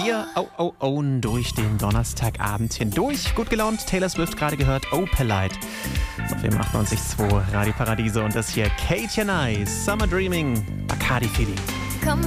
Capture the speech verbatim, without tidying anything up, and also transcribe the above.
Wir oh, oh, oh, durch den Donnerstagabend hindurch. Gut gelaunt, Taylor Swift gerade gehört, Oh Polite. Auf dem achtundneunzig Komma zwei Radio Paradiso und das hier Katie and I, Summer Dreaming, Bacardi Feeling.